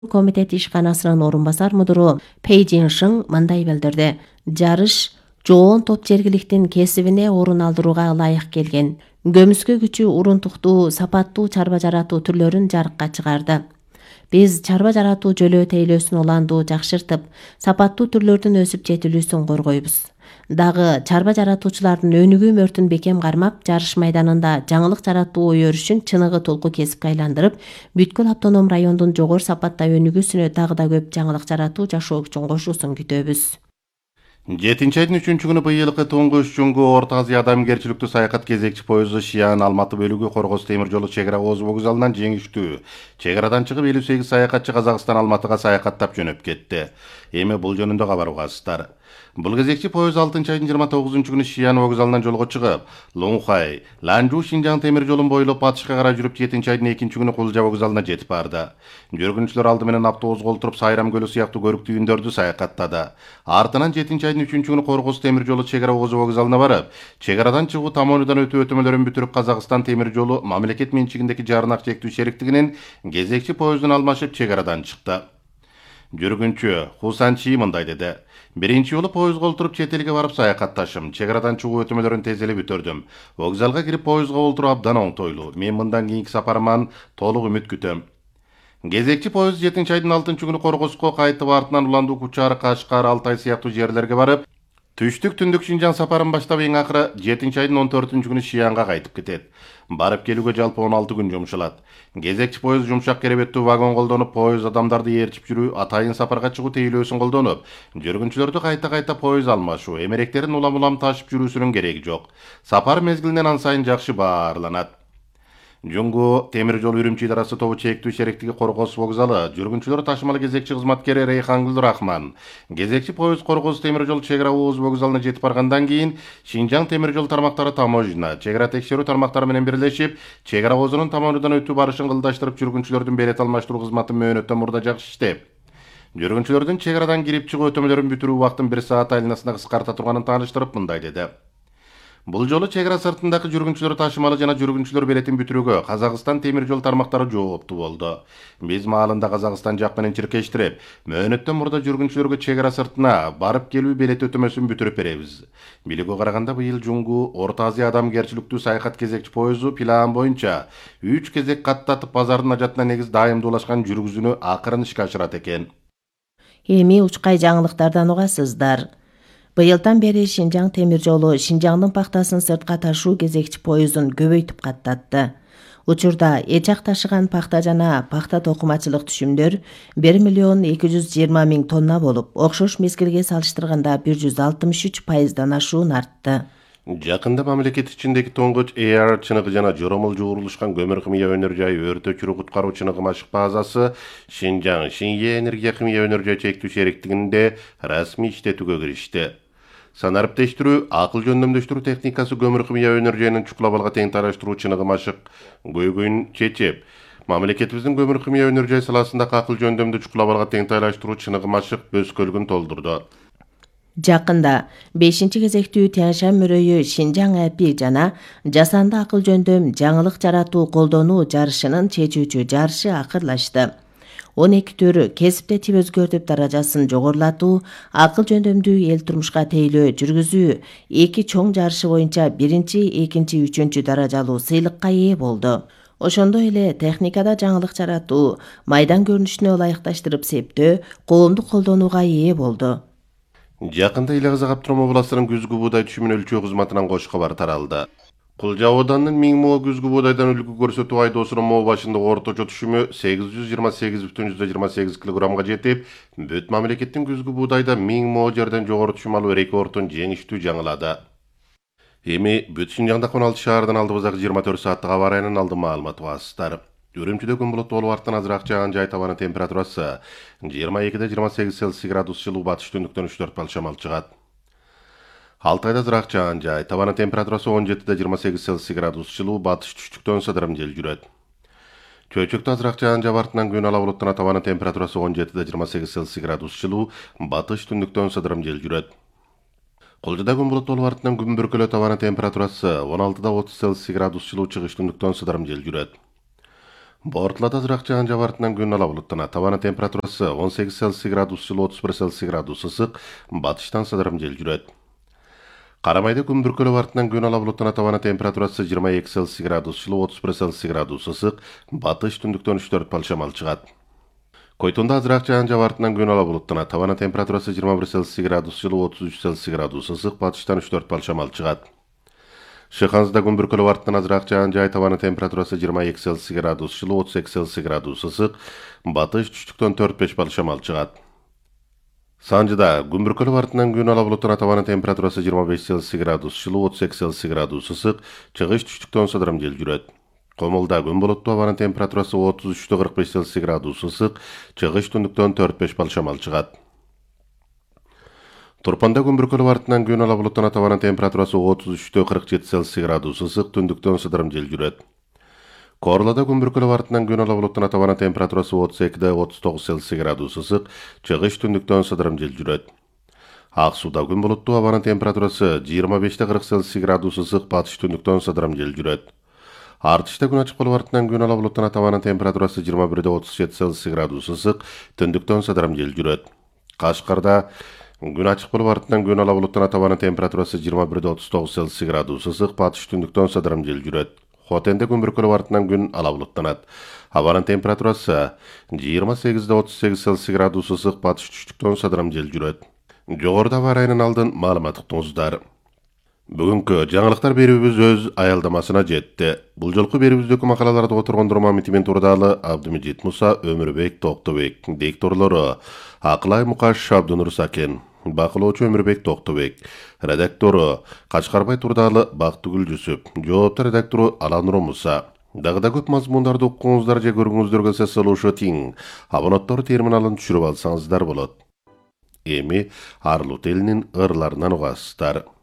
комитети ишканасынын орун басар мудуру Пей Жиншиң мындай билдирди. Жарыш жоон топ жергиликтин кесибине орун алдырууга ылайык келген. Көмүскө күчү урунтуктуу, сапаттуу чарба жаратуу түрлөрүн жарыкка чыгарды. Биз чарба жаратуу жөлөө тейлөөсүн уландуу жакшыртып, сапаттуу түрлөрдүн өсүп жетилүүсүн коргойбуз. Дагы чарба жаратуучулардын өнүгүү мөртүн бекем кармап, жарыш майданында жаңылык жаратуу ой өрүшүн чыныгы толку кесипке айландырып, бүткүл автоном райондун жогору сапатта өнүгүүсүнө дагы да көп жаңылык жаратуу жашоо үчүн кошуусун күтөбүз. 7 айдын 3 күнү быйылкы туңгуш Жуңгу Орто Азия адамгерчиликтүү саякат кезекчи поезду Шиан Алматы бөлүгү Коргоз темир жолу чек ара ооз вокзалынан жеңиштүү чек арадан чыгып 58 саякатчы Казакстан Алматыга саякаттап жөнөп кетти. Эми бул жөнүндө кабар угасыздар. Бул кезекчи поезд 6 айдын 29 күнү Шиан вокзалынан жолго чыгып, Лунхай, Ланжу Шинжаң темир жолун бойлоп батышка карай жүрүп 7 айдын 2 күнү Кулжа вокзалына жетип барды. Жүргүнчүлөр алды менен автобусга олтуруп Сайрам көлү сыяктуу көрүктүү үндөрдү саякаттады. Артынан 7 айдын 3 күнү Коргоз темир жолу чек ара ооз вокзалына барып, чек арадан чыгуу тамонудан өтүү өтөмөлөрүн бүтүрүп Казакстан темир жолу мамлекет менчигиндеги жарнак чектүү шериктигинин кезекчи поездун алмашып чек арадан чыкты. Жүргүнчү Хусан Чи мындай деди. Биринчи жолу поездга олтуруп чет элге барып саякатташым. Чек арадан чыгуу өтөмөлөрүн тез эле бүтүрдүм. Вокзалга кирип поездга олтуруу абдан оңтойлуу. Мен мындан кийинки сапарыман толук үмүт күтөм. Кезекчи поезд 7 айдын 6 күнү Коргозго кайтып артынан Уландуу, Кучар, Кашкар, Алтай сыяктуу жерлерге барып, түштүк түндүк Шинжаң сапарын баштап эң акыры 7 айдын 14 күнү Шиянга кайтып кетет. Барып келүүгө жалпы 16 күн жумшалат. Кезекчи поезд жумшак керебеттүү вагон колдонуп, поезд адамдарды ээрчип жүрүү, атайын сапарга чыгуу тейлөөсүн колдонуп, жүргүнчүлөрдү кайта поезд алмашуу, эмеректерин улам ташып жүрүүсүнүн кереги жок. Сапар мезгилинен ан сайын жакшы баарланат. Жуңгу темир жол Үрүмчи идарасы тобу чектүү шериктиги Коргоз вокзалы, жүргүнчүлөр ташымалы кезекчи кызматкери Рейхангүл Рахман. Кезекчи поезд Коргоз темир жол чек ара ооз вокзалына жетип баргандан кийин Шинжаң темир жол тармактары таможня, чек ара текшерүү тармактары менен бирлешип, чек ара оозунун тамонудан өтүү барышын кылдаштырып, жүргүнчүлөрдүн билет алмаштыруу кызматын мөөнөттөн мурда жакшы иштеп, жүргүнчүлөрдүн чек арадан кирип чыгуу өтөмөлөрүн бүтүрүү убактын 1 саат айланасына кыскарта турганын тааныштырып мындай деди. Бул жолу чек ара сыртындагы жүргүнчүлөр ташымалы жана жүргүнчүлөр билетин бүтүрүүгө Казакстан темир жол тармактары жооптуу болду. Биз маалында Казакстан жак менен чиркештирип, мөөнөттөн мурда жүргүнчүлөргө чек ара сыртына барып келүү билет өтөмөсүн бүтүрүп беребиз. Билүүгө караганда быйыл Жуңгу Орто Азия адамгерчиликтүү саякат кезекчи поезду план боюнча 3 кезек каттатып базардын ажатына негиз дайымдуулашкан жүргүзүүнү акырын ишке ашырат экен. Эми учкай жаңылыктардан угасыздар. Быйылдан бери Шинжаң темир жолу Шинжаңдын пактасын сыртка ташуу кезекчи поездун көбөйтүп каттатты. Учурда эчак ташыган пакта жана пакта токумачылык түшүмдөр 1.220.000 тонна болуп, окшош мезгилге салыштырганда 163%дан ашуун артты. Жакында мамлекет ичиндеги тоңгоч ЭАР чыныгы жана жоромол жуурулушкан көмүр химия өнөр жайы өрт өчүрүү куткаруу чыныгы машык базасы Шинжаң Шинье энергия химия өнөр жай чектүү шериктигинде расмий иштетүүгө киришти. Санариптештирүү, акыл жөндөмдөштүрүү техникасы көмүр химия өнөр жайынын чукулабалга тең тараштыруу чыныгы машык көйгөйүн чечип, мамлекетибиздин көмүр химия өнөр жай саласындагы акыл жөндөмдү чукулабалга тең тараштыруу чыныгы машык бөскөлүгүн толтурду. Жакында 5-кезектүү Тянь-Шань мөрөйү Шинжаң АПИ жана жасанды акыл жөндөм жаңылык жаратуу колдонуу жарышынын чечүүчү жарышы акырлашты. 12 түр кесипте тип өзгөртүп даражасын жогорулатуу, акыл жөндөмдүү эл турмушка тейлөө жүргүзүү 2 чоң жарышы боюнча 1, 2, 3 даражалуу сыйлыкка ээ болду. Ошондой эле техникада жаңылык жаратуу, майдан көрүнүшүнө ылайыкташтырып септөө, коомдук колдонууга ээ болду. Жакында Илья Казак Абдурахман областынын күзгү буудай түшүмүн өлчөө кызматынан кош кабар таралды. Кулжа ауданынын 1000 мо күзгү боодайдан үлгү көрсөтүү айдоосунун мо башындагы орточо түшүмү 828,28 килограммга жетип, бүт мамлекеттин күзгү боодайда 1000 мо жерден жогору түшүм алуу рекордун жеңиштүү жаңылады. Эми бүт Шинжаңда 16 шаардан алдыбызак 24 сааттык аба ырайынын алды маалыматы басыстар. Үрүмчүдө күн булуттуу болуп артынан азыраак жааган жай табанын температурасы 22-28 Цельсий градус жылуу, батыш түндүктөн 3-4 балл шамал чыгат. Алтайда азыраак жааган жай табанын температурасы 17-28 Цельсий градус жылуу, батыш түштүктөн сыдырым жел жүрөт. Чөйчөктө азыраак жааган жай артынан күн ала булуттуу, табанын температурасы 17-28 Цельсий градус жылуу, батыш түндүктөн сыдырым жел жүрөт. Кулжада күн булуттуу болуп артынан күн бүркөлө, табанын температурасы 16-30 Цельсий градус жылуу, чыгыш түндүктөн сыдырым жел жүрөт. Бортлада азыраак жаан жаап артынан күн ала булуттанат. Табаны температурасы 18 Цельсий градус жылы 31 Цельсий градус ысык, батыштан сыдырым жел жүрөт. Карамайда күн бүркөлөп артынан күн ала булуттанат. Табаны температурасы 22 Цельсий градус жылы 31 Цельсий градус ысык, батыш түндүктөн 3-4 балл шамал чыгат. Койтунда азыраак жаан жаап артынан күн ала булуттанат. Табаны температурасы 21 Цельсий градус жылы 33 Цельсий градус ысык, батыштан 3-4 балл шамал чыгат. Шыханзда күн бүркөлөп артынан азыраак жаан жаай. Табаны температурасы 22 Цельсий градус жылы 32 Цельсий градус ысык, батыш түштүктөн 4-5 балл шамал чыгат. Санжыда күн бүркөлөп артынан күн ала булуттанат. Табаны температурасы 25 Цельсий градус жылы 32 Цельсий градус ысык, чыгыш түштүктөн сыдырым жел жүрөт. Комулда күн булуттуу, абанын температурасы 33-45 Цельсий градус ысык, чыгыш түндүктөн 4-5 балл шамал чыгат. Турпанда күн бүркөлөп артынан күн ала булуттанат. Табаны температурасы 33-47 Цельсий градус ысык, түндүктөн сыдырым жел жүрөт. Корлада күн бүркөлөп артынан күн ала булуттанат. Табаны температурасы 32-39 Цельсий градус ысык, чыгыш түндүктөн сыдырым жел жүрөт. Ак сууда күн булуттуу, абанын температурасы 25-40 Цельсий градус ысык, батыш түндүктөн сыдырым жел жүрөт. Артышта күн ачык болуп артынан күн ала булуттанат. Табанын температурасы 21-37 Цельсий градус ысык, түндүктөн сыдырым жел жүрөт. Кашкарда күн ачык болуп артынан күн ала булуттанат. Табанын температурасы 21-39 Цельсий градус ысык, батыш түндүктөн сыдырым жел жүрөт. Хотенде күн бүркөлөп артынан күн ала булуттанат. Абанын температурасы 28-38 Цельсий градус ысык, батыш түштүктөн сыдырым жел жүрөт. Жогоруда бар айынан алдын маалымат уктуңуздар. Бүгүнкү жаңылыктар берүүбүз өз аялдамасына жетти. Бул жолку берүүбүздөгү макалаларды отургондор Мамитимен Турдалы, Абдымежит Муса, Өмүрбек Токтобек, дикторлору Акылай Мукаш, Абдынур Сакен, бакылоочу Өмүрбек Токтобек, редактору Качкарбай Турдалы, Бактыгүл Жусуп, жоопту редактору Аланур Муса. Дагы да көп мазмундарды укуңуздар же көрүүңүздөр келсе салуушу тиң. Абонаттар терминалын түшүрүп алсаңыздар болот. Эми Арлут элинин ырларынан угасыздар.